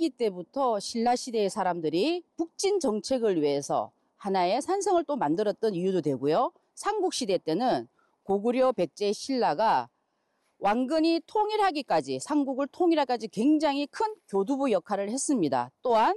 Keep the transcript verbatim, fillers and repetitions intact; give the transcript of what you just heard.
말기 때부터 신라시대의 사람들이 북진 정책을 위해서 하나의 산성을 또 만들었던 이유도 되고요. 삼국시대 때는 고구려 백제 신라가 완전히 통일하기까지, 삼국을 통일하기까지 굉장히 큰 교두보 역할을 했습니다. 또한